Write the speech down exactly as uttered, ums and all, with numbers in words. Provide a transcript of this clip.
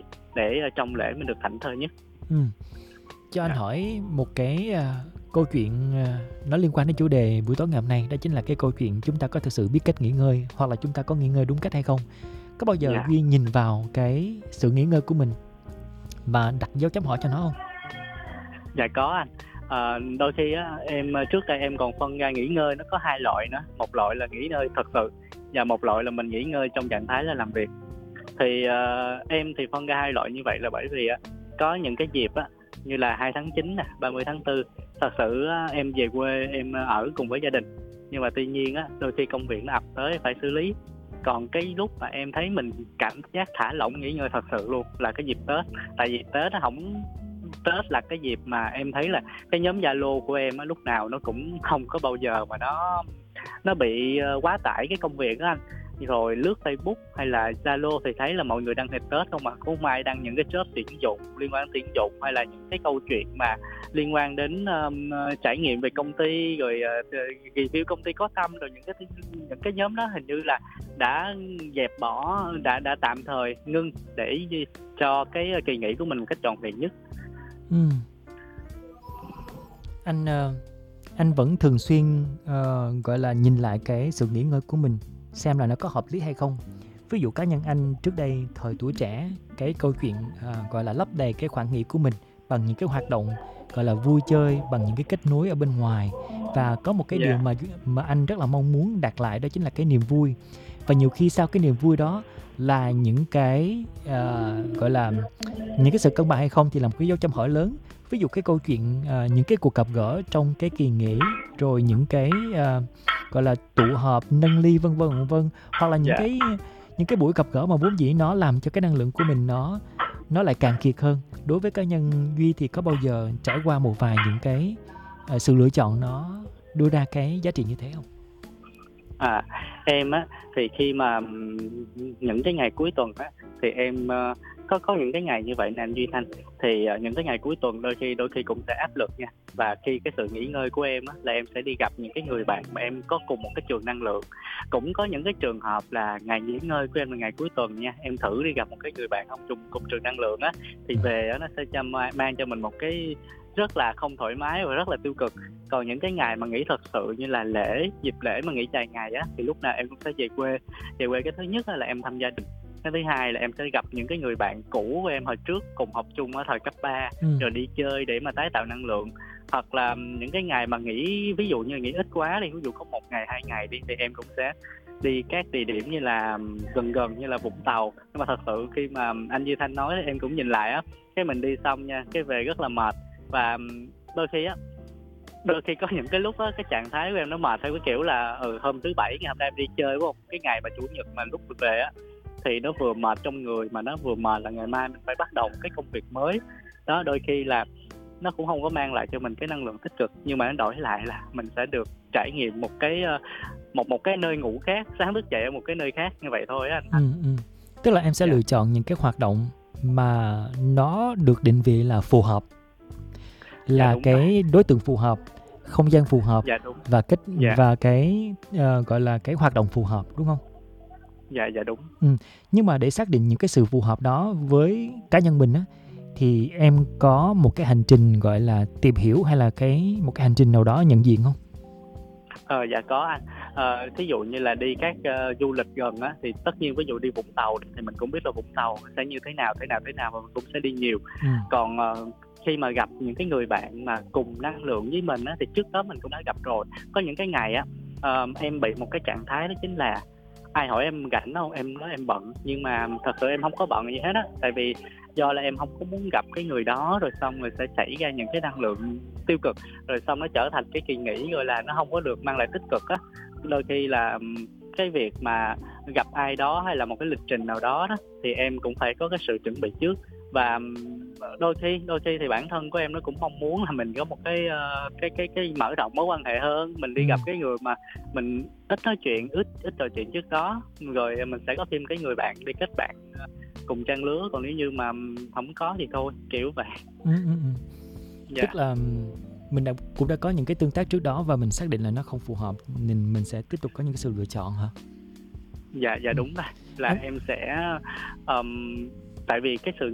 để ở trong lễ mình được thảnh thơi nhất. Ừm. Cho anh Dạ. hỏi một cái, a, câu chuyện, à, nó liên quan đến chủ đề buổi tối ngày hôm nay, đó chính là cái câu chuyện chúng ta có thực sự biết cách nghỉ ngơi, hoặc là chúng ta có nghỉ ngơi đúng cách hay không? Có bao giờ Dạ. Duy nhìn vào cái sự nghỉ ngơi của mình và đặt dấu chấm hỏi cho nó hông? Dạ có anh. Ờ, đôi khi á, em trước đây em còn phân ra nghỉ ngơi nó có hai loại nữa, một loại là nghỉ ngơi thật sự và một loại là mình nghỉ ngơi trong trạng thái là làm việc. Thì, ờ, em thì phân ra hai loại như vậy là bởi vì á, có những cái dịp á, như là hai tháng chín nè, ba mươi tháng tư, thật sự á, em về quê em ở cùng với gia đình, nhưng mà tuy nhiên á, đôi khi công việc nó ập tới phải xử lý. Còn cái lúc mà em thấy mình cảm giác thả lỏng nghỉ ngơi thật sự luôn là cái dịp Tết, tại vì Tết nó hổng Tết là cái dịp mà em thấy là cái nhóm Zalo của em á, lúc nào nó cũng không có bao giờ mà nó nó bị, ơ, quá tải cái công việc á anh. Rồi lướt Facebook hay là Zalo thì thấy là mọi người đăng hình Tết không à, cũng hông ai đăng những cái job tuyển dụng, liên quan đến tuyển dụng hay là những cái câu chuyện mà liên quan đến, ờm, ơ, trải nghiệm về công ty, rồi, ờ, ờ, review công ty có tâm, rồi những cái những cái nhóm đó hình như là đã dẹp bỏ, đã đã tạm thời ngưng để di cho cái kỳ nghỉ của mình một cách trọn vẹn nhất. Ừm. Anh, ơ, anh vẫn thường xuyên, ờ, gọi là, nhìn lại cái sự nghỉ ngơi của mình, xem là nó có hợp lý hay không. Ví dụ cá nhân anh trước đây thời tuổi trẻ, cái câu chuyện, ờ, gọi là, lấp đầy cái khoảng nghỉ của mình bằng những cái hoạt động, gọi là, vui chơi, bằng những cái kết nối ở bên ngoài. Và có một cái điều Dạ. mà Duy mà anh rất là mong muốn đạt lại đó chính là cái niềm vui. Và nhiều khi sau cái niềm vui đó là những cái, ờ, gọi là, những cái sự cân bằng hay không thì là một cái dấu chấm hỏi lớn. Ví dụ cái câu chuyện, ờ, những cái cuộc gặp gỡ trong cái kỳ nghỉ, rồi những cái, ờ, gọi là, tụ họp, nâng ly, vân vân, vân vân, hoặc là những Dạ. cái những cái buổi gặp gỡ mà vốn dĩ nó làm cho cái năng lượng của mình nó nó lại cạn kiệt hơn. Đối với cá nhân Duy thì có bao giờ trải qua một vài những cái, ờ, sự lựa chọn nó đưa ra cái giá trị như thế hông? À, em á, thì khi mà, ừm, những cái ngày cuối tuần á, thì em, ơ, có có những cái ngày như vậy nè anh Duy Thanh, thì, ờ, những cái ngày cuối tuần đôi khi đôi khi cũng sẽ áp lực nha. Và khi cái sự nghỉ ngơi của em á, là em sẽ đi gặp những cái người bạn mà em có cùng một cái trường năng lượng. Cũng có những cái trường hợp là ngày nghỉ ngơi của em là ngày cuối tuần nha, em thử đi gặp một cái người bạn không trùng cùng trường năng lượng á, thì Ừm. về á, nó sẽ cho ma mang cho mình một cái rất là không thoải mái và rất là tiêu cực. Còn những cái ngày mà nghỉ thật sự như là lễ, dịp lễ mà nghỉ dài ngày á, thì lúc nào em cũng sẽ về quê. Về quê cái thứ nhất á là em thăm gia đình, cái thứ hai là em sẽ gặp những cái người bạn cũ của em hồi trước cùng học chung ở thời cấp ba, Ừm. rồi đi chơi để mà tái tạo năng lượng. Hoặc là những cái ngày mà nghỉ, ví dụ như nghỉ ít quá đi, ví dụ có một ngày, hai ngày đi, thì em cũng sẽ đi các địa điểm như là gần gần như là Vũng Tàu. Nhưng mà thật sự khi mà anh Duy Thanh nói em cũng nhìn lại á, cái mình đi xong nha, cái về rất là mệt. Và đôi khi á, đôi khi có những cái lúc á, cái trạng thái của em nó mệt theo cái kiểu là, ừ, hôm thứ Bảy ngày hôm nay em đi chơi, đúng hông? Cái ngày mà Chủ nhật mà lúc mình về á, thì nó vừa mệt trong người mà nó vừa mệt là ngày mai mình phải bắt đầu một cái công việc mới. Đó, đôi khi là nó cũng hông có mang lại cho mình cái năng lượng tích cực, nhưng mà nó đổi lại là mình sẽ được trải nghiệm một cái, ơ, một một cái nơi ngủ khác, sáng thức dậy ở một cái nơi khác, như vậy thôi á anh Thanh. Ừm, ừm. Tức là em sẽ Dạ. lựa chọn những cái hoạt động mà nó được định vị là phù hợp. Dạ, Là đúng rồi. cái đối tượng phù hợp, không gian phù hợp Dạ, đúng. và cách Dạ. và cái, ờ, gọi là, cái hoạt động phù hợp, đúng hông? Dạ, dạ đúng. Ừm, nhưng mà để xác định những cái sự phù hợp đó với cá nhân mình á, thì em có một cái hành trình, gọi là, tìm hiểu hay là cái một cái hành trình nào đó nhận diện hông? Ờ, dạ có anh. Ờ, thí dụ như là đi các, ơ, du lịch gần á, thì tất nhiên ví dụ đi Vũng Tàu thì mình cũng biết là Vũng Tàu sẽ như thế nào, thế nào, thế nào và mình cũng sẽ đi nhiều. Ừm. Còn, ờ, khi mà gặp những cái người bạn mà cùng năng lượng với mình á, thì trước đó mình cũng đã gặp rồi. Có những cái ngày á, ờ, em bị một cái trạng thái đó chính là ai hỏi em rảnh hông, em nói em bận, nhưng mà thật sự em hông có bận gì hết á. Tại vì do là em hông có muốn gặp cái người đó, rồi xong rồi sẽ xảy ra những cái năng lượng tiêu cực, rồi xong nó trở thành cái kỳ nghỉ, gọi là, nó hông có được mang lại tích cực á. Đôi khi là, ừm, cái việc mà gặp ai đó hay là một cái lịch trình nào đó đó, thì em cũng phải có cái sự chuẩn bị trước. Và, ừm, đôi khi đôi khi thì bản thân của em nó cũng mong muốn là mình có một cái, ơ, cái cái cái mở rộng mối quan hệ hơn, mình đi gặp Ừm. cái người mà mình ít nói chuyện, ít ít trò chuyện trước đó, rồi mình sẽ có thêm cái người bạn để kết bạn, ơ, cùng trang lứa. Còn nếu như mà hổng có thì thôi, kiểu vậy. Ừm, ừm, ừm. Dạ. Tức là mình đã cũng đã có những cái tương tác trước đó và mình xác định là nó không phù hợp, mình mình sẽ tiếp tục có những cái sự lựa chọn hả? Dạ, dạ Ừm. đúng rồi. Là Em em sẽ, ờm, tại vì cái sự